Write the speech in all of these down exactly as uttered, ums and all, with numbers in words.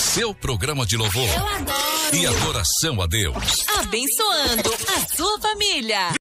seu programa de louvor Eu adoro. e adoração a Deus. Abençoando a sua família.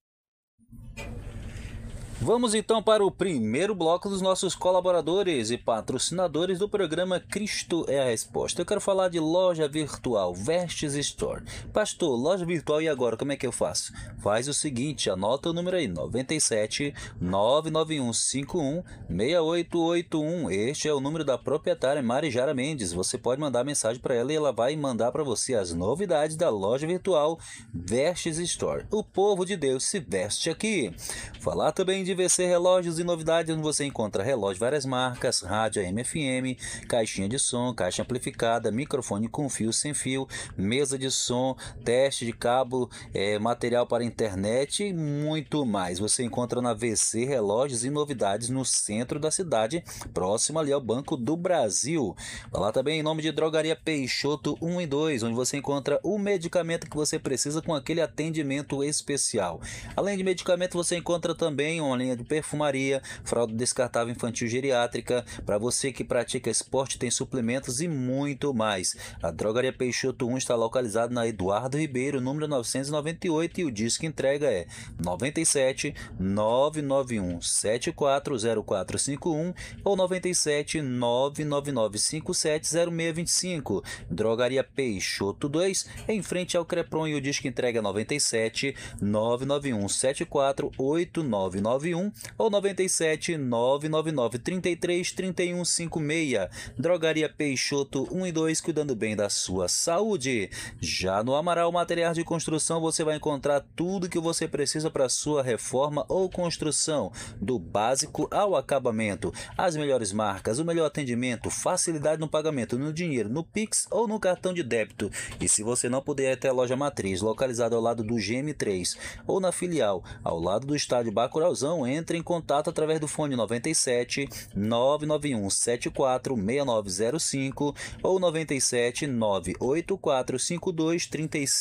Vamos então para o primeiro bloco dos nossos colaboradores e patrocinadores do programa Cristo é a Resposta. Eu quero falar de loja virtual, Vestes Store. Pastor, loja virtual e agora, como é que eu faço? Faz o seguinte, anota o número aí, nove sete nove nove um cinco um seis oito oito um. Este é o número da proprietária Marijara Mendes. Você pode mandar mensagem para ela e ela vai mandar para você as novidades da loja virtual Vestes Store. O povo de Deus se veste aqui. Falar também de V C Relógios e novidades, onde você encontra relógio várias marcas, rádio A M F M, caixinha de som, caixa amplificada, microfone com fio sem fio, mesa de som, teste de cabo, é, material para internet e muito mais. Você encontra na V C Relógios e novidades no centro da cidade, próximo ali ao Banco do Brasil. Falar também em nome de Drogaria Peixoto um e dois, onde você encontra o medicamento que você precisa com aquele atendimento especial. Além de medicamento, você encontra também uma linha de perfumaria, fralda descartável infantil geriátrica, para você que pratica esporte, tem suplementos e muito mais. A Drogaria Peixoto um está localizada na Eduardo Ribeiro, número novecentos e noventa e oito, e o disco entrega é nove sete nove nove um sete quatro zero quatro cinco um ou nove sete nove nove nove cinco sete zero seis dois cinco. Drogaria Peixoto dois, em frente ao Crepron, e o disco entrega nove sete nove nove um sete quatro oito nove nove um ou nove sete nove nove nove três três três um cinco seis. Drogaria Peixoto um e dois, cuidando bem da sua saúde. Já no Amaral Materiais de Construção, você vai encontrar tudo que você precisa para sua reforma ou construção, do básico ao acabamento. As melhores marcas, o melhor atendimento, facilidade no pagamento, no dinheiro, no Pix ou no cartão de débito. E se você não puder ir até a loja matriz, localizada ao lado do G M três, ou na filial, ao lado do estádio Bacurauzão, entre em contato através do fone nove sete nove nove um sete quatro seis nove zero cinco ou nove sete nove oito quatro cinco dois três cinco.